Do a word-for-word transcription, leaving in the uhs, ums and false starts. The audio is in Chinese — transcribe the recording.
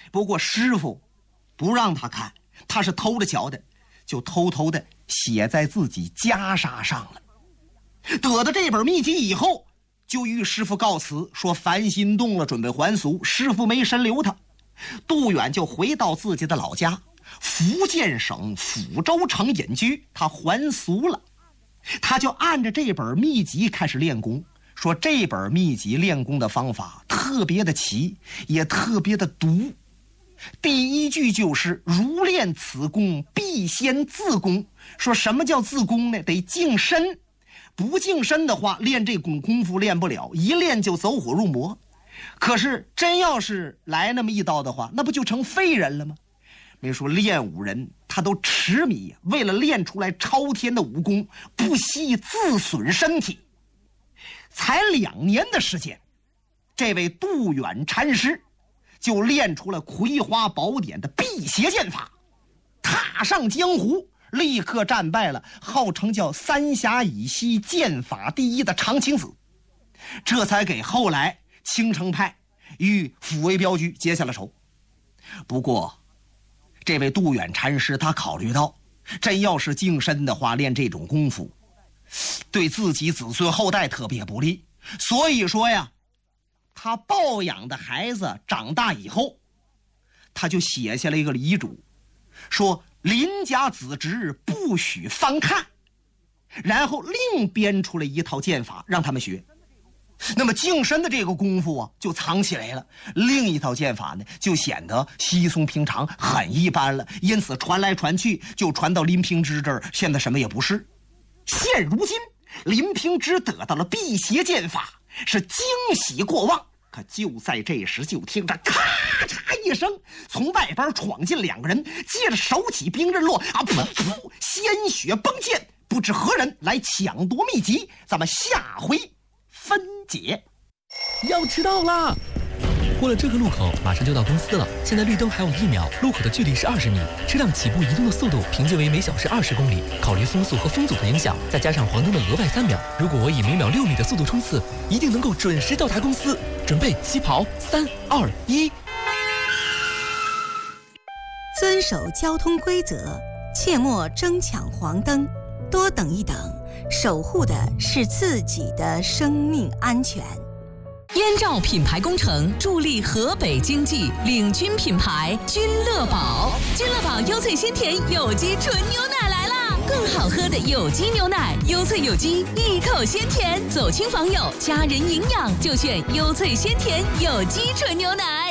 不过师傅不让他看，他是偷着瞧的，就偷偷的写在自己袈裟上了。得到这本秘籍以后，就与师傅告辞，说凡心动了，准备还俗。师傅没深留他，杜远就回到自己的老家福建省福州城隐居，他还俗了。他就按着这本秘籍开始练功，说这本秘籍练功的方法特别的奇，也特别的毒。第一句就是如练此功，必先自宫。说什么叫自宫呢？得净身，不净身的话，练这功功夫练不了，一练就走火入魔。可是真要是来那么一刀的话，那不就成废人了吗？没说练武人他都痴迷，为了练出来超天的武功，不惜自损身体。才两年的时间，这位杜远禅师就练出了葵花宝典的辟邪剑法，踏上江湖，立刻战败了号称叫三峡以西剑法第一的常青子，这才给后来青城派与抚慰镖局结下了仇。不过这位杜远禅师他考虑到，真要是净身的话，练这种功夫对自己子孙后代特别不利，所以说呀，他抱养的孩子长大以后，他就写下了一个遗嘱，说邻家子侄不许翻看，然后另编出了一套剑法让他们学。那么净身的这个功夫啊就藏起来了，另一套剑法呢就显得稀松平常，很一般了，因此传来传去就传到林平之这儿，现在什么也不是。现如今林平之得到了辟邪剑法，是惊喜过望。可就在这时，就听着咔嚓一声，从外边闯进两个人，接着手起兵刃落，啊噗噗，鲜血崩溅，不知何人来抢夺秘籍，咱们下回分解。 要迟到啦！过了这个路口，马上就到公司了。现在绿灯还有一秒，路口的距离是二十米，车辆起步移动的速度平均为每小时二十公里。考虑风速和风阻的影响，再加上黄灯的额外三秒，如果我以每秒六米的速度冲刺，一定能够准时到达公司。准备起跑，三二一。 遵守交通规则，切莫争抢黄灯，多等一等，守护的是自己的生命安全。 燕赵品牌工程助力河北经济，领军品牌君乐宝。君乐宝优萃鲜甜有机纯牛奶来啦！更好喝的有机牛奶，优萃有机，一口鲜甜。走亲访友，家人营养就选优萃鲜甜有机纯牛奶。